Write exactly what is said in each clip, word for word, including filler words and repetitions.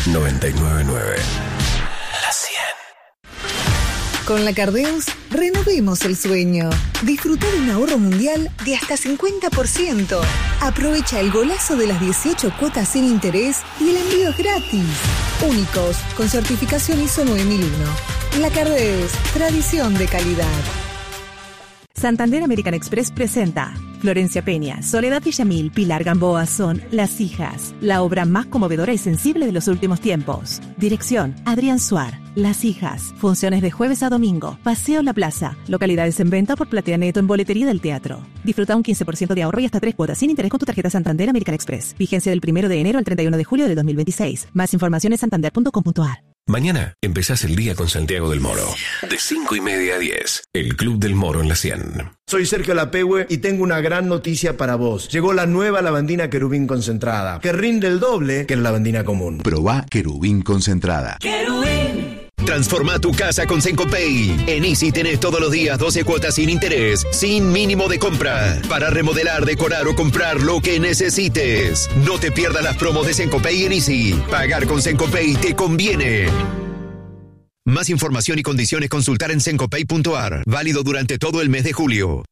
noventa y nueve punto nueve. La cien. Con la Cardeus, renovemos el sueño. Disfruta de un ahorro mundial de hasta cincuenta por ciento. Aprovecha el golazo de las dieciocho cuotas sin interés y el envío es gratis. Únicos, con certificación I S O nueve mil uno. La Cardeus, tradición de calidad. Santander American Express presenta Florencia Peña, Soledad Villamil, Pilar Gamboa son Las Hijas, la obra más conmovedora y sensible de los últimos tiempos. Dirección, Adrián Suar. Las Hijas, funciones de jueves a domingo, Paseo La Plaza, localidades en venta por Platea Neto en boletería del teatro. Disfruta un quince por ciento de ahorro y hasta tres cuotas sin interés con tu tarjeta Santander American Express. Vigencia del primero de enero al treinta y uno de julio de dos mil veintiséis. Más información en santander punto com punto a r. Mañana empezás el día con Santiago del Moro. De cinco y media a diez. El Club del Moro en la cien. Soy Sergio Lapehue y tengo una gran noticia para vos. Llegó la nueva lavandina Querubín concentrada, que rinde el doble que la lavandina común. Probá Querubín concentrada. ¡Querubín! Transforma tu casa con Sencopay. En Easy tenés todos los días doce cuotas sin interés, sin mínimo de compra, para remodelar, decorar o comprar lo que necesites. No te pierdas las promos de Sencopay en Easy. Pagar con Sencopay te conviene. Más información y condiciones consultar en sencopay punto a r. Válido durante todo el mes de julio.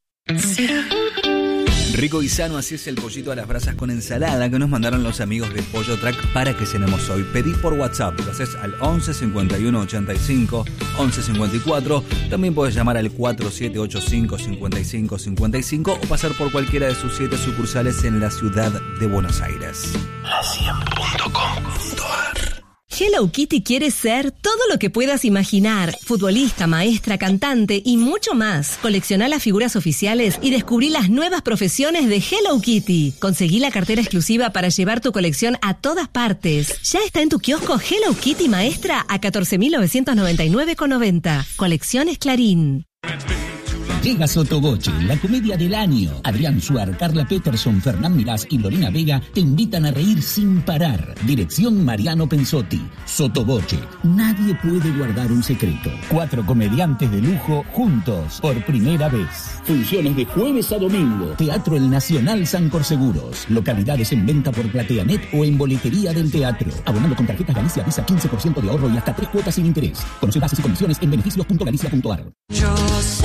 Rico y sano, así es el pollito a las brasas con ensalada que nos mandaron los amigos de Pollo Track para que cenemos hoy. Pedí por WhatsApp, lo haces al once cincuenta y uno ochenta y cinco once cincuenta y cuatro. También puedes llamar al cuatro siete ocho cinco cincuenta y cinco cincuenta y cinco o pasar por cualquiera de sus siete sucursales en la ciudad de Buenos Aires. La cien punto com punto a r. Hello Kitty quiere ser todo lo que puedas imaginar. Futbolista, maestra, cantante y mucho más. Coleccioná las figuras oficiales y descubrí las nuevas profesiones de Hello Kitty. Conseguí la cartera exclusiva para llevar tu colección a todas partes. Ya está en tu kiosco Hello Kitty Maestra a catorce mil novecientos noventa y nueve con noventa. Colecciones Clarín. Llega Sotoboche, la comedia del año. Adrián Suar, Carla Peterson, Fernán Milás y Lorena Vega te invitan a reír sin parar. Dirección Mariano Pensotti. Sotoboche, nadie puede guardar un secreto. Cuatro comediantes de lujo juntos por primera vez. Funciones de jueves a domingo. Teatro El Nacional San Corseguros. Localidades en venta por PlateaNet o en boletería del teatro. Abonando con tarjetas Galicia Visa quince por ciento de ahorro y hasta tres cuotas sin interés. Conoce bases y condiciones en beneficios punto galicia punto a r. Yo sé.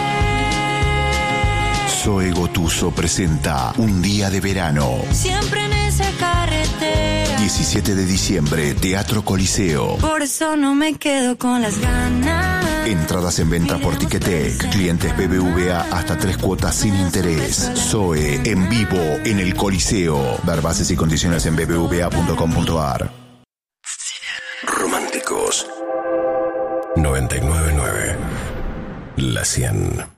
Zoe Gotuso presenta Un Día de Verano. Siempre en esa carretera. diecisiete de diciembre, Teatro Coliseo. Por eso no me quedo con las ganas. Entradas en venta por Ticketek. Clientes B B V A hasta tres cuotas sin interés. Zoe en vivo en el Coliseo. Ver bases y condiciones en b b v a punto com punto a r. Románticos. noventa y nueve punto nueve. La cien.